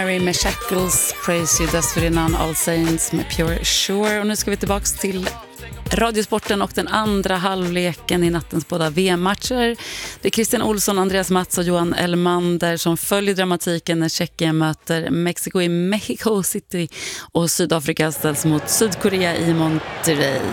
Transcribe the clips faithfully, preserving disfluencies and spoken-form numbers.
Mary med Shackles, Praise You, dessförinnan All Saints med Pure Sure. Och nu ska vi tillbaka till Radiosporten och den andra halvleken i nattens båda V M-matcher. Det är Christian Olsson, Andreas Mats och Johan Elmander som följer dramatiken när Tjeckien möter Mexiko i Mexico City och Sydafrika ställs mot Sydkorea i Monterrey.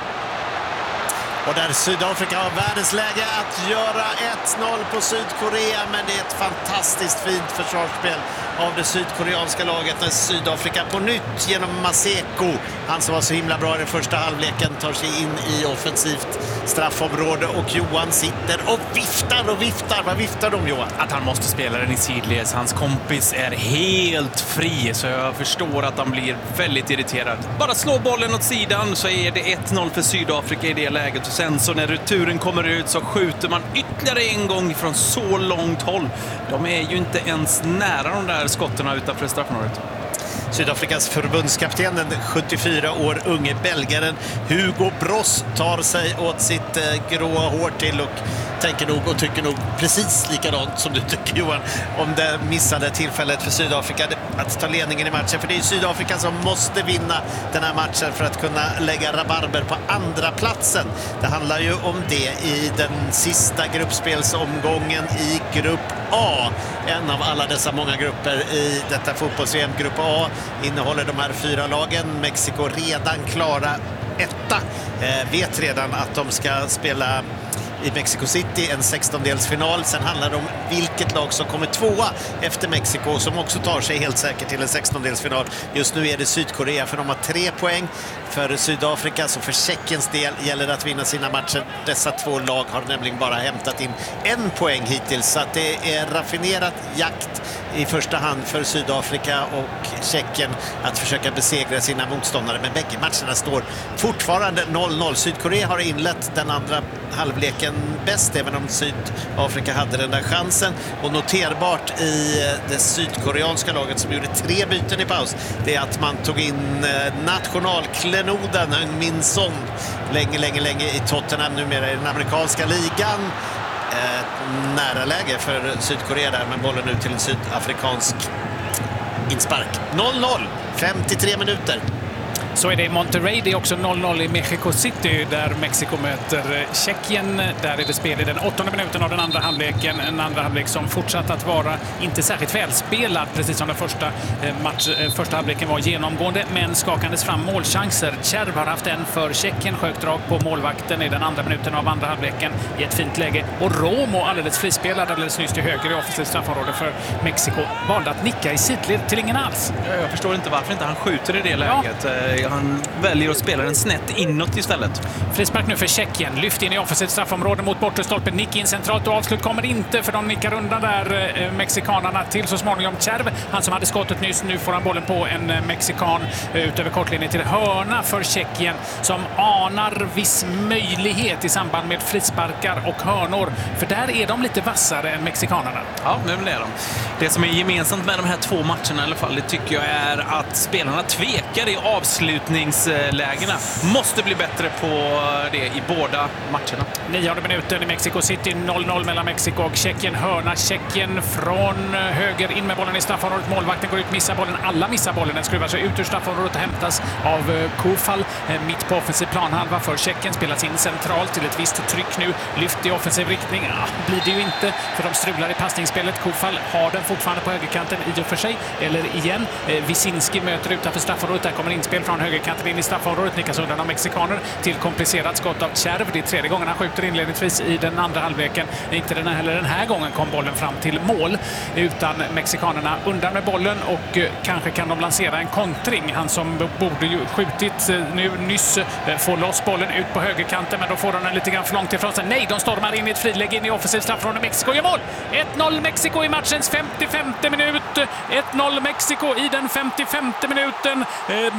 Och där Sydafrika har världens läge att göra ett noll på Sydkorea, men det är ett fantastiskt fint försvarsspel av det sydkoreanska laget när Sydafrika på nytt genom Maseko, han som var så himla bra i den första halvleken, tar sig in i offensivt straffområde och Johan sitter och viftar och viftar. Vad viftar de, Johan? Att han måste spela den i sidleds. Hans kompis är helt fri, så jag förstår att han blir väldigt irriterad. Bara slå bollen åt sidan så är det ett noll för Sydafrika i det läget. Och sen så när returen kommer ut så skjuter man ytterligare en gång från så långt håll. De är ju inte ens nära de där skotterna utanför straffområdet. Sydafrikas förbundskapten, den sjuttiofyra år unge belgaren Hugo Bross, tar sig åt sitt eh, gråa hår till och tänker nog och tycker nog precis likadant som du tycker, Johan, om det missade tillfället för Sydafrika att ta ledningen i matchen. För det är Sydafrika som måste vinna den här matchen för att kunna lägga rabarber på andra platsen. Det handlar ju om det i den sista gruppspelsomgången i grupp A. En av alla dessa många grupper i detta fotbolls-V M. Grupp A innehåller de här fyra lagen. Mexiko redan klara etta. Eh, vet redan att de ska spela i Mexico City en sextondelsfinal. Sen handlar det om vilket lag som kommer tvåa efter Mexiko, som också tar sig helt säkert till en sextondelsfinal. Just nu är det Sydkorea, för de har tre poäng. För Sydafrika, så för Tjeckiens del gäller det att vinna sina matcher. Dessa två lag har nämligen bara hämtat in en poäng hittills, så att det är raffinerat jakt i första hand för Sydafrika och Tjeckien att försöka besegra sina motståndare. Men bägge matcherna står fortfarande noll noll. Sydkorea har inlett den andra halvleken bäst, även om Sydafrika hade den där chansen. Och noterbart i det sydkoreanska laget som gjorde tre byten i paus, det är att man tog in nationalklenoden Min Son länge, länge, länge i Tottenham, numera i den amerikanska ligan. Eh, nära läge för Sydkorea där, men bollen ut till en sydafrikansk inspark. noll noll, femtiotre minuter. Så är det i Monterrey. Det är också noll noll i Mexico City där Mexiko möter Tjeckien. Där är det spel i den åttonde minuten av den andra halvleken. En andra halvlek som fortsatt att vara inte särskilt välspelad, precis som den första, match, första halvleken var genomgående, men skakandes fram målchanser. Kärv har haft en för Tjeckien, skökt drag på målvakten i den andra minuten av andra halvleken i ett fint läge. Och Romo, alldeles frispelad alldeles nyss till höger i offensivt straffområde för Mexiko, valde att nicka i sidled till ingen alls. Jag förstår inte varför inte han skjuter i det läget. Ja. Han väljer att spela den snett inåt istället. Frispark nu för Tjeckien. Lyft in i offensivt straffområde mot bortre stolpen. Nick in centralt och avslut kommer inte, för de nickar undan där eh, mexikanerna till så småningom Kärv. Han som hade skottet nyss, nu får han bollen på en eh, mexikan eh, ut över kortlinjen till hörna för Tjeckien, som anar viss möjlighet i samband med frisparkar och hörnor. För där är de lite vassare än mexikanerna. Ja, det är de. Det som är gemensamt med de här två matcherna i alla fall, det tycker jag är att spelarna tvekar i avslutningslägena. Måste bli bättre på det i båda matcherna. Nionde minuten i Mexico City, noll noll mellan Mexiko och Tjeckien. Hörna Tjeckien från höger in med bollen i straffområdet. Målvakten går ut, missar bollen. Alla missar bollen. Den skruvar sig ut ur straffområdet och hämtas av Kofal. Mitt på offensiv planhalva för Tjeckien. Spelas in centralt till ett visst tryck nu. Lyft i offensiv riktning. Ja, blir det ju inte, för de strular i passningsspelet. Kofal har den fortfarande på högerkanten i och för sig. Eller igen. Wisinski möter utanför straffområdet. Där kommer inspel från högerkanten in i straffområdet. Nickas undan av mexikaner till komplicerat skott av Kärv. Det är tredje gången han skjuter inledningsvis i den andra halvleken. Inte den här, heller den här gången kom bollen fram till mål, utan mexikanerna undan med bollen och eh, kanske kan de lansera en kontring. Han som borde ju skjutit eh, nu nyss eh, får loss bollen ut på högerkanten, men då får de den lite grann för långt ifrån sig. Nej, de stormar in i ett friläge in i offensiv straffområde. Mexiko gör mål! ett noll Mexiko i matchens femtiofemte minut. ett noll Mexiko i den femtiofemte minuten. Eh, Mateo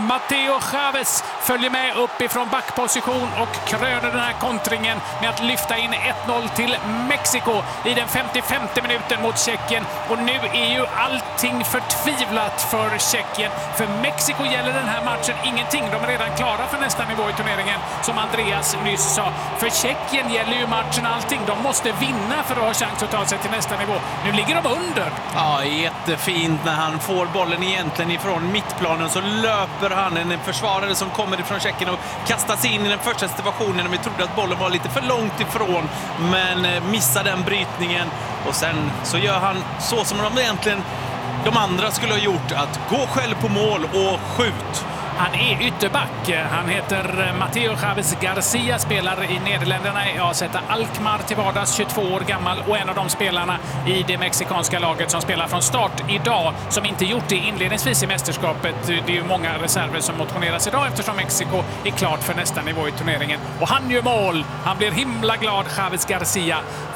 Mateo Chavez följer med uppifrån backposition och kröner den här kontringen med att lyfta in ett noll till Mexiko i den femtiofemte minuten mot Tjeckien. Och nu är ju allting förtvivlat för Tjeckien. För Mexiko gäller den här matchen ingenting. De är redan klara för nästa nivå i turneringen, som Andreas nyss sa. För Tjeckien gäller ju matchen allting. De måste vinna för att ha chans att ta sig till nästa nivå. Nu ligger de under. Ja, jättefint när han får bollen egentligen ifrån mittplanen, så löper han, en försvarare som kommer ifrån Tjeckien och kastar sig in i den första situationen. Vi trodde att bollen var lite för långt ifrån, men missar den brytningen. Och sen så gör han så som de egentligen de andra skulle ha gjort, att gå själv på mål och skjut. Han är ytterback. Han heter Mateo Chavez Garcia, spelar i Nederländerna i A Z Alkmaar till vardags, tjugotvå år gammal, och en av de spelarna i det mexikanska laget som spelar från start idag, som inte gjort det inledningsvis i mästerskapet. Det är ju många reserver som motioneras idag eftersom Mexiko är klart för nästa nivå i turneringen. Och han gör mål. Han blir himla glad, Chavez Garcia,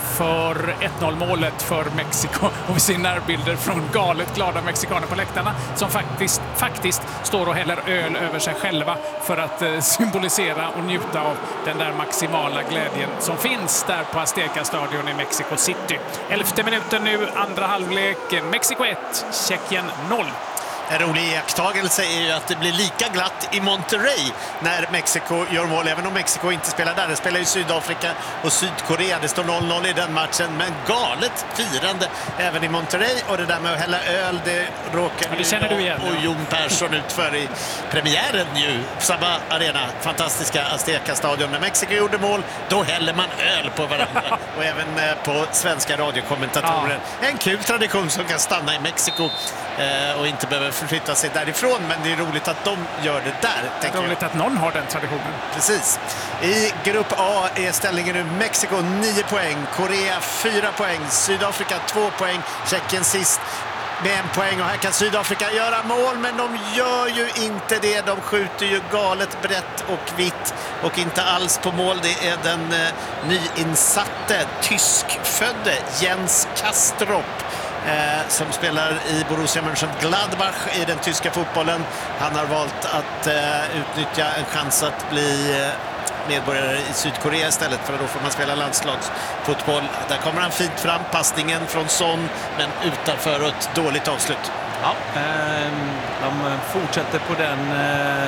för ett noll-målet för Mexiko. Och vi ser närbilder från galet glada mexikaner på läktarna som faktiskt, faktiskt står och häller öl över sig själva för att eh, symbolisera och njuta av den där maximala glädjen som finns där på Azteca-stadion i Mexico City. Elfte minuten nu, andra halvlek. Mexiko ett, Tjeckien noll. En rolig iakttagelse är ju att det blir lika glatt i Monterrey när Mexiko gör mål, även om Mexiko inte spelar där. Det spelar ju Sydafrika och Sydkorea. Det står noll noll i den matchen, men galet firande även i Monterrey. Och det där med att hälla öl, det råkar ja, det känner du igen, och Jon Persson ut för i premiären ju. Samma arena, fantastiska Azteca-stadion. När Mexiko gjorde mål, då häller man öl på varandra. Och även på svenska radiokommentatorer. Ja. En kul tradition som kan stanna i Mexiko eh, och inte behöver förflytta sig därifrån, men det är roligt att de gör det där. Det är roligt jag. att någon har den traditionen. Precis. I grupp A är ställningen nu Mexiko nio poäng, Korea fyra poäng, Sydafrika två poäng, Tjeckien sist med en poäng. Och här kan Sydafrika göra mål, men de gör ju inte det. De skjuter ju galet brett och vitt och inte alls på mål. Det är den eh, nyinsatte tyskfödde Jens Kastrop Eh, som spelar i Borussia Mönchengladbach i den tyska fotbollen. Han har valt att eh, utnyttja en chans att bli eh, medborgare i Sydkorea istället, för då får man spela landslagsfotboll. Där kommer han fint fram, passningen från Son, men utanför ett dåligt avslut. Ja, eh, de fortsätter på den eh,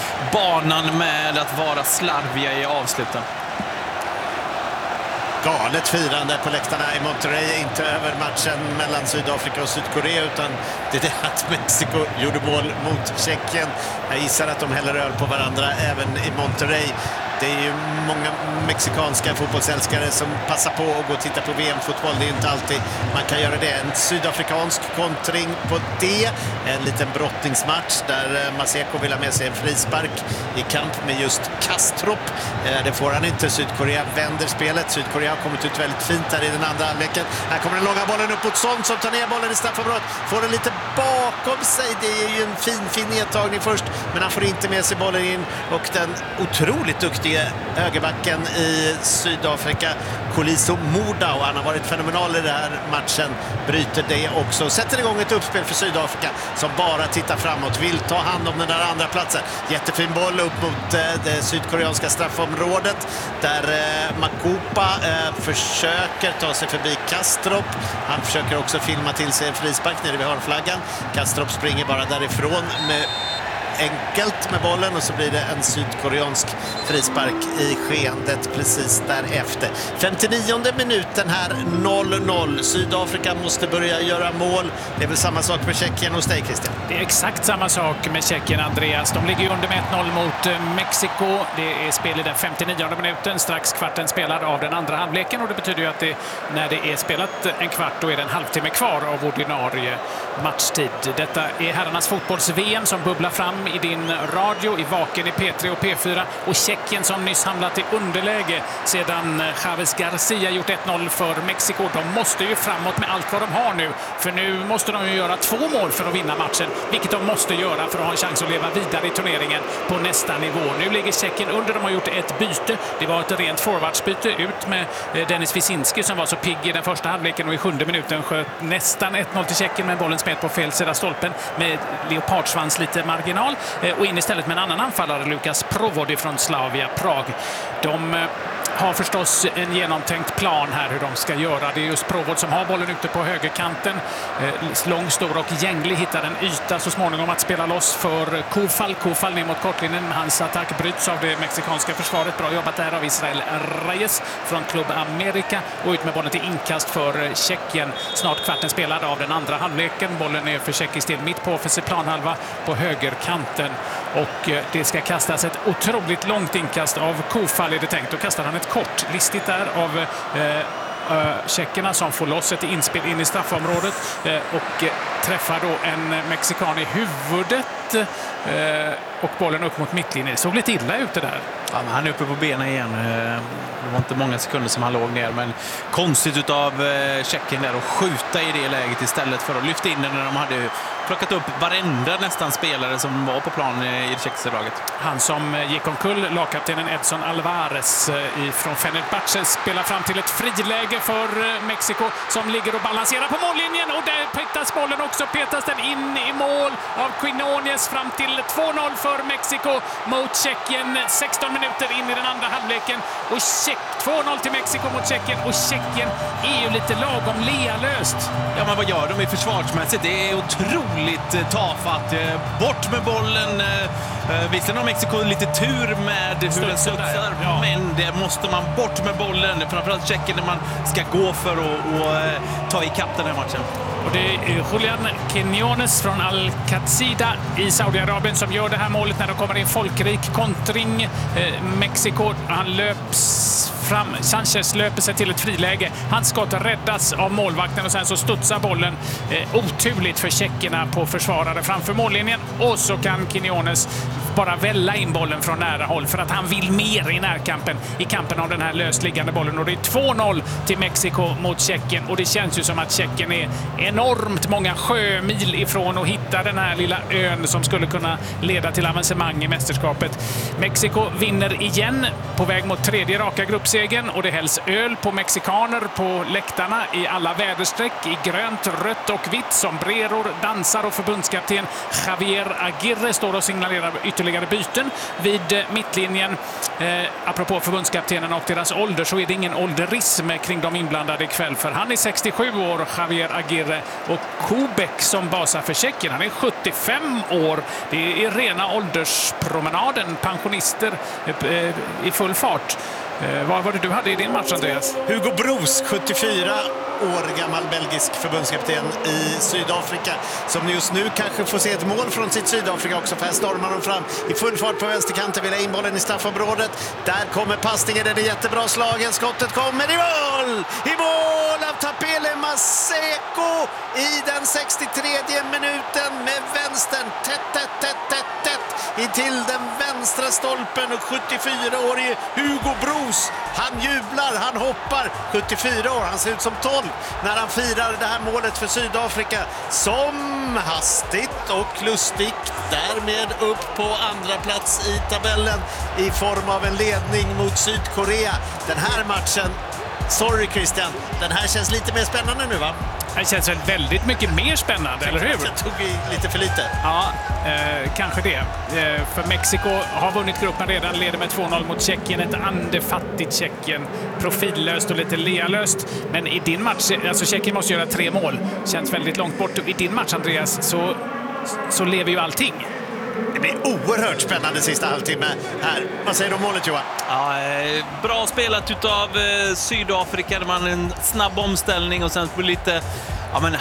banan med att vara slarviga i avsluten. Galet firande på läktarna i Monterrey, inte över matchen mellan Sydafrika och Sydkorea, utan det är det att Mexiko gjorde mål mot Tjeckien. Jag gissar att de häller öl på varandra även i Monterrey. Det är ju många mexikanska fotbollsälskare som passar på att gå och titta på V M-fotboll. Det är inte alltid man kan göra det. En sydafrikansk kontring på det. En liten brottningsmatch där Maseko vill ha med sig en frispark i kamp med just Kastrop. Det får han inte. Sydkorea vänder spelet. Sydkorea har kommit ut väldigt fint här i den andra halvleken. Här kommer den långa bollen upp mot Son som tar ner bollen i straffområdet. Får den lite bakom sig. Det är ju en fin, fin nedtagning först, men han får inte med sig bollen in. Och den otroligt duktiga högerbacken i Sydafrika, Koliso Moda, och han har varit fenomenal i den här matchen, bryter det också. Sätter igång ett uppspel för Sydafrika som bara tittar framåt, vill ta hand om den där andra platsen. Jättefin boll upp mot eh, det sydkoreanska straffområdet där eh, Makupa eh, försöker ta sig förbi Kastrop. Han försöker också filma till sig en frispark nere vid hörnflaggan. Kastrop springer bara därifrån med enkelt med bollen, och så blir det en sydkoreansk frispark i skeendet precis därefter. femtionionde minuten här, noll noll. Sydafrika måste börja göra mål. Det är väl samma sak med Tjeckien hos dig, Christian? Det är exakt samma sak med Tjeckien, Andreas. De ligger under med ett noll mot Mexiko. Det är spel i den femtionionde minuten, strax kvarten spelad av den andra halvleken, och det betyder ju att det, när det är spelat en kvart, då är det en halvtimme kvar av ordinarie matchtid. Detta är herrarnas fotbolls-V M som bubblar fram i din radio, i Vaken, i P tre och P fyra, och Tjeckien som nyss hamnat i underläge sedan Chavez Garcia gjort ett noll för Mexiko. De måste ju framåt med allt vad de har nu, för nu måste de ju göra två mål för att vinna matchen, vilket de måste göra för att ha en chans att leva vidare i turneringen på nästa nivå. Nu ligger Tjeckien under, de har gjort ett byte. Det var ett rent forwardsbyte, ut med Denis Wisinski som var så pigg i den första halvleken, och i sjunde minuten sköt nästan ett noll till Tjeckien, men bollen smet på fel sida stolpen med leopardsvans lite marginal. mål och in istället med en annan anfallare, Lukas Provodi från Slavia Prag. De har förstås en genomtänkt plan här hur de ska göra. Det är just Provod som har bollen ute på högerkanten. Lång, stor och gänglig, hittar en yta så småningom att spela loss för Kofal. Kofal ner mot kortlinjen, men hans attack bryts av det mexikanska försvaret. Bra jobbat där av Israel Reyes från Club America och ut med bollen till inkast för Tjeckien. Snart kvarten spelad av den andra halvleken. Bollen är för tjeckisk del mitt på offensiv planhalva på högerkanten och det ska kastas ett otroligt långt inkast av Kofal är det tänkt. Då kastar han ett kort, listigt där av eh, Uh, tjeckerna som får loss ett inspel in i straffområdet uh, och uh, träffar då en mexikan i huvudet uh, och bollen upp mot mittlinjen. Såg lite illa ut det där. Ja, men han är uppe på benen igen. Det var inte många sekunder som han låg ner, men konstigt utav Tjeckien där att skjuta i det läget istället för att lyfta in den när de hade plockat upp varenda nästan spelare som var på plan i det tjeckiska laget. Han som gick omkull, lagkaptenen Edson Alvarez från Fenerbahce, spelar fram till ett friläge för Mexiko som ligger och balanserar på mållinjen och där petas bollen också, petas den in i mål av Quinones fram till två noll för Mexiko mot Tjeckien. sexton minuter in i den andra halvleken och två noll till Mexiko mot Tjeckien och Tjeckien är ju lite lagom lealöst. Ja, men vad gör de i försvarsmässigt? Det är otroligt tafatt. Bort med bollen. Visserligen har Mexiko lite tur med hur den studsar, ja. Men det måste man bort med bollen. Framförallt Tjeckien när man ska gå för att ta i kapp den här matchen. Och det är Julian Quinones från Al-Qatsida i Saudiarabien som gör det här målet när de kommer in folkrik kontring. Eh, Mexiko, han löps fram. Sanchez löper sig till ett friläge. Hans skott räddas av målvakten och sen så studsar bollen eh, oturligt för tjeckerna på försvarare framför mållinjen. Och så kan Quinones bara välla in bollen från nära håll för att han vill mer i närkampen i kampen om den här lösliggande bollen. Och det är två noll till Mexiko mot Tjeckien och det känns ju som att Tjeckien är enormt många sjömil ifrån att hitta den här lilla ön som skulle kunna leda till avancemang i mästerskapet. Mexiko vinner igen på väg mot tredje raka gruppsegen och det hälls öl på mexikaner på läktarna i alla väderstreck i grönt, rött och vitt. Sombreror, dansar och förbundskapten Javier Aguirre står och signalerar ytterligare byten vid mittlinjen. Eh, apropå förbundskaptenen och deras ålder så är det ingen ålderism kring de inblandade ikväll för han är sextiosju år, Javier Aguirre, och Kubek som basar för Tjeckien, han är sjuttiofem år. Det är rena ålderspromenaden, pensionister eh, i full fart. Eh, vad var det du hade i din match, Andreas? Hugo Broos, sjuttiofyra år gammal belgisk förbundskapten i Sydafrika, som just nu kanske får se ett mål från sitt Sydafrika också, för här stormar de fram i full fart på vänsterkanten, vill ha in bollen i straffområdet. Där kommer passningen, den är jättebra slagen, skottet kommer i mål! I mål av Tapele Maseko i den sextiotredje minuten med vänstern, tätt, tätt, tätt, tätt, tätt in till den vänstra stolpen och sjuttiofyraårige Hugo Broos, han jublar, han hoppar, sjuttiofyra år, han ser ut som tolv när han firar det här målet för Sydafrika som hastigt och lustigt därmed upp på andra plats i tabellen i form av en ledning mot Sydkorea. Den här matchen, sorry Christian, den här känns lite mer spännande nu, va? Det känns väl väldigt mycket mer spännande, eller hur? Jag tog lite för lite. Ja, eh, kanske det. Eh, för Mexiko har vunnit gruppen redan, leder med två noll mot Tjeckien. Ett andefattigt Tjeckien. Profillöst och lite lealöst. Men i din match, alltså Tjeckien måste göra tre mål. Känns väldigt långt bort. I din match, Andreas, så, så lever ju allting. Det blir oerhört spännande sista halvtimme här. Vad säger du om målet, Johan? Ja, bra spelat utav Sydafrika. Det var en snabb omställning och sen på lite ja, men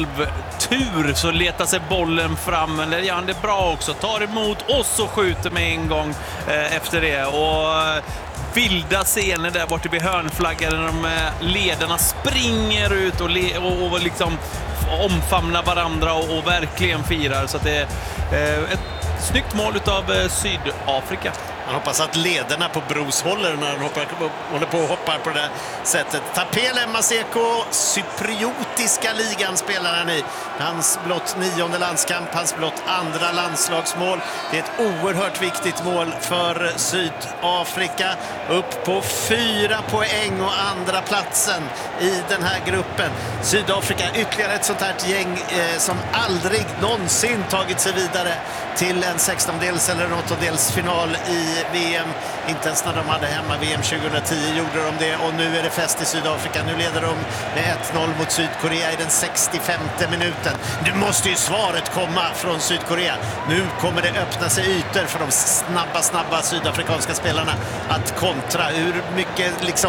halvtur så letar sig bollen fram. Men det gör han det bra också. Tar emot och så skjuter med en gång eh, efter det. Och vilda scener där borta vid hörnflaggan när de ledarna springer ut och, le och, och liksom omfamnar varandra och, och verkligen firar. Så att det är eh, ett snyggt mål utav Sydafrika. Man hoppas att lederna på Bros håller när han hoppar, håller på och hoppar på det där sättet. Tapele Maseko, cypriotiska ligan spelar han i. Hans blott nionde landskamp, hans blott andra landslagsmål. Det är ett oerhört viktigt mål för Sydafrika. Upp på fyra poäng och andra platsen i den här gruppen. Sydafrika, ytterligare ett sånt här gäng eh, som aldrig någonsin tagit sig vidare till en sextondels eller en åttondels final i V M. Inte ens när de hade hemma V M tjugohundratio gjorde de det, och nu är det fest i Sydafrika. Nu leder de med ett noll mot Sydkorea i den sextiofemte minuten. Nu måste ju svaret komma från Sydkorea. Nu kommer det öppna sig ytor för de snabba, snabba sydafrikanska spelarna att kontra. Hur mycket liksom,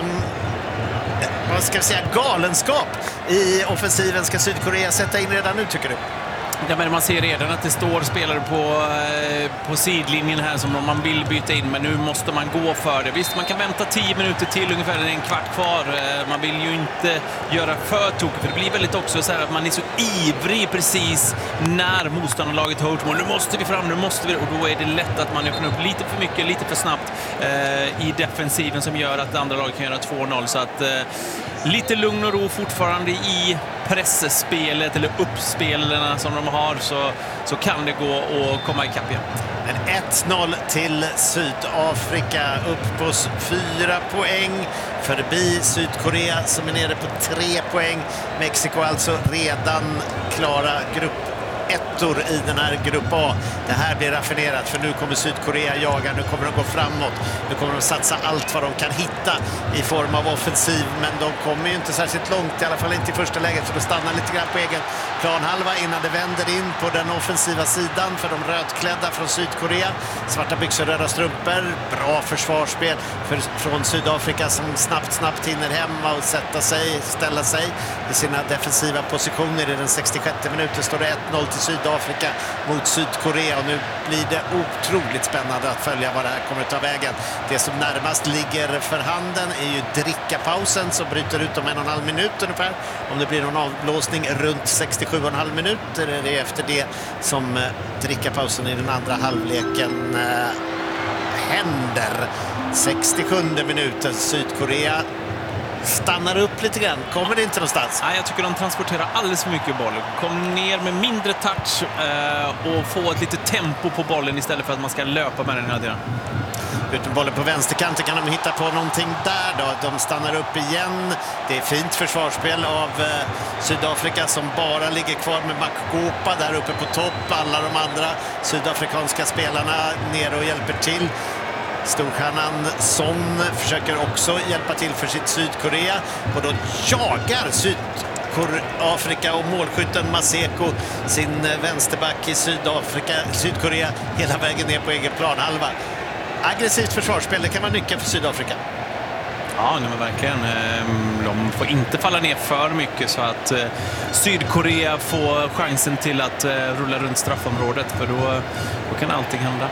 vad ska jag säga, galenskap i offensiven ska Sydkorea sätta in redan nu, tycker du? Ja, men man ser redan att det står spelare på, eh, på sidlinjen här som man vill byta in, men nu måste man gå för det. Visst, man kan vänta tio minuter till, ungefär en kvart kvar. Eh, man vill ju inte göra för tokigt, för det blir väldigt också så här att man är så ivrig precis när motståndarlaget har gjort mål. Nu måste vi fram, nu måste vi, och då är det lätt att man öppnar upp lite för mycket, lite för snabbt eh, i defensiven som gör att andra lag kan göra två noll. Så att eh, lite lugn och ro fortfarande i pressspelet eller uppspelarna som de har, så, så kan det gå att komma i kapp igen. En ett noll till Sydafrika, upp på fyra poäng förbi Sydkorea som är nere på tre poäng. Mexiko alltså redan klara grupp ettor i den här grupp A. Det här blir raffinerat, för nu kommer Sydkorea jaga, nu kommer de gå framåt, nu kommer de satsa allt vad de kan hitta i form av offensiv, men de kommer ju inte särskilt långt, i alla fall inte i första läget, för de stannar lite grann på egen planhalva innan det vänder in på den offensiva sidan för de rödklädda från Sydkorea. Svarta byxor, röda strumpor, bra försvarsspel för, från Sydafrika som snabbt, snabbt hinner hemma och sätta sig, ställa sig i sina defensiva positioner. I den sextiosjätte minuten står det ett noll till Sydafrika mot Sydkorea, och nu blir det otroligt spännande att följa vad det här kommer att ta vägen. Det som närmast ligger för handen är ju drickapausen som bryter ut om en och en halv minut ungefär. Om det blir någon avblåsning runt sextiosju och en halv minut är det efter det som drickapausen i den andra halvleken äh, händer. sextiosjunde minuten, Sydkorea stannar upp lite grann. Kommer det inte någonstans? Nej, jag tycker de transporterar alldeles för mycket boll. Kom ner med mindre touch eh, och få ett litet tempo på bollen istället för att man ska löpa med den hela tiden. Utan bollen på vänsterkanten kan de hitta på någonting där då. De stannar upp igen. Det är fint försvarsspel av eh, Sydafrika som bara ligger kvar med Makopa där uppe på topp. Alla de andra sydafrikanska spelarna nere och hjälper till. Storstjärnan Son försöker också hjälpa till för sitt Sydkorea, och då jagar Sydafrika och målskytten Maseko sin vänsterback i Sydafrika, Sydkorea hela vägen ner på egen planhalva. Aggressivt försvarsspel, det kan vara nyckeln för Sydafrika. Ja, nej, men verkligen. De får inte falla ner för mycket så att Sydkorea får chansen till att rulla runt straffområdet, för då, då kan allting hända.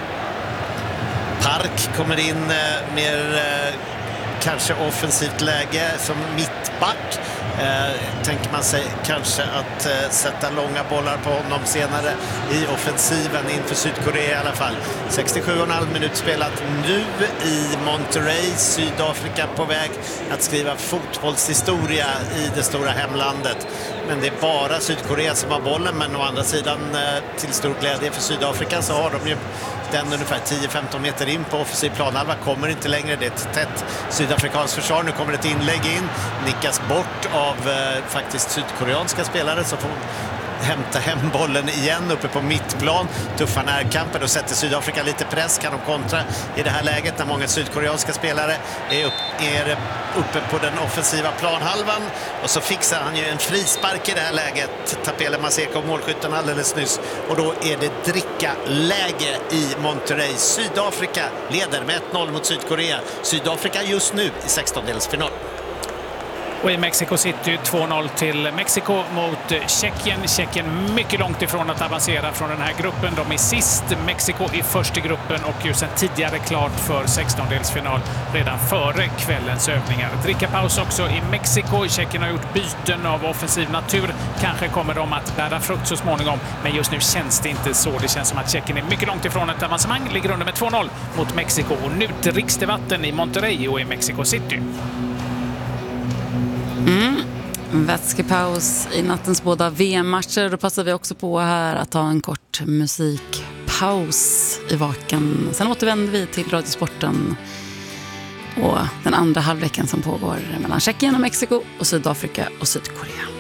Park kommer in eh, mer eh, kanske offensivt läge som mittback. Eh, tänker man sig kanske att eh, sätta långa bollar på honom senare i offensiven inför Sydkorea i alla fall. sextiosju och en halv minut spelat nu i Monterrey. Sydafrika på väg att skriva fotbollshistoria i det stora hemlandet. Men det är bara Sydkorea som har bollen, men å andra sidan eh, till stor glädje för Sydafrika så har de ju den ungefär tio femton meter in på offensiv planhalva, kommer inte längre. Det är ett tätt sydafrikanskt försvar. Nu kommer ett inlägg in, nickas bort av eh, faktiskt sydkoreanska spelare som får hämta hem bollen igen uppe på mittplan. Tuffa närkamper, då sätter Sydafrika lite press. Kan de kontra i det här läget när många sydkoreanska spelare är, upp, är uppe på den offensiva planhalvan, och så fixar han ju en frispark i det här läget, Tapele Maseko, målskytten alldeles nyss, och då är det dricka läge i Monterrey. Sydafrika leder med ett noll mot Sydkorea. Sydafrika just nu i sextondelsfinal. Och i Mexico City två noll till Mexiko mot Tjeckien. Tjeckien mycket långt ifrån att avancera från den här gruppen. De är sist, Mexiko är först i gruppen och ju sedan tidigare klart för sextondelsfinal redan före kvällens övningar. Drickapaus också i Mexiko. Tjeckien har gjort byten av offensiv natur. Kanske kommer de att bära frukt så småningom, men just nu känns det inte så. Det känns som att Tjeckien är mycket långt ifrån ett avancemang. Ligger under med två noll mot Mexiko. Och nu dricks det vatten i Monterrey och i Mexico City. Mm. Vätskepaus i nattens båda V M-matcher. Då passar vi också på här att ta en kort musikpaus i vaken. Sen återvänder vi till Radiosporten och den andra halvleken som pågår mellan Tjeckien och Mexiko och Sydafrika och Sydkorea.